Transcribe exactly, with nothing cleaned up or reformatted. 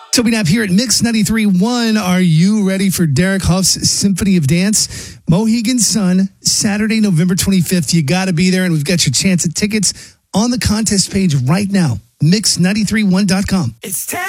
Toby Knapp here at Mix ninety-three point one. Are you ready for Derek Huff's Symphony of Dance? Mohegan Sun, Saturday, November twenty-fifth. You got to be there, and we've got your chance at tickets on the contest page right now. mix nine three one dot com. It's time.